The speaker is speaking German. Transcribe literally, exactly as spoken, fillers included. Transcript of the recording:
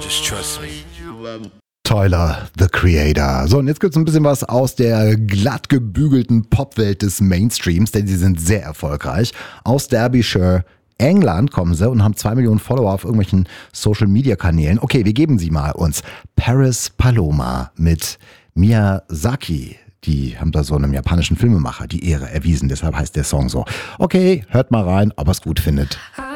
Just trust me. Tyler, the Creator. So, und jetzt gibt es ein bisschen was aus der glatt gebügelten Popwelt des Mainstreams, denn sie sind sehr erfolgreich. Aus Derbyshire, England kommen sie und haben zwei Millionen Follower auf irgendwelchen Social-Media-Kanälen. Okay, wir geben sie mal uns. Paris Paloma mit Miyazaki. Die haben da so einem japanischen Filmemacher die Ehre erwiesen, deshalb heißt der Song so. Okay, hört mal rein, ob ihr es gut findet.